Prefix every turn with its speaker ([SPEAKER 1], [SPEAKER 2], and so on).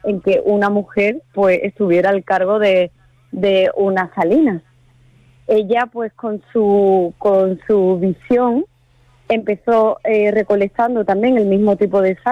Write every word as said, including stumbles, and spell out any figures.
[SPEAKER 1] en que una mujer pues estuviera al cargo de, de unas salinas. Ella pues con su, con su visión empezó eh, recolectando también el mismo tipo de sal